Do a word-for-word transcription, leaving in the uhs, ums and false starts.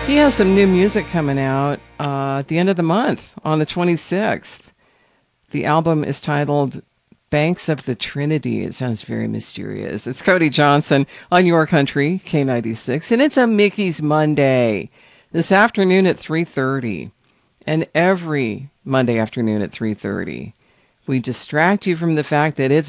He has some new music coming out uh, at the end of the month on the twenty-sixth. The album is titled Banks of the Trinity. It sounds very mysterious. It's Cody Johnson on Your Country, K ninety-six, and it's a Mickey's Monday this afternoon at three thirty. And every Monday afternoon at three thirty, we distract you from the fact that it's